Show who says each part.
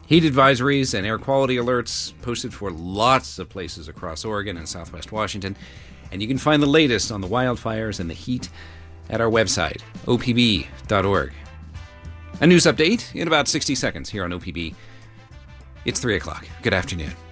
Speaker 1: Heat advisories and air quality alerts posted for lots of places across Oregon and southwest Washington. And you can find the latest on the wildfires and the heat at our website, opb.org. A news update in about 60 seconds here on OPB. It's 3 o'clock. Good afternoon.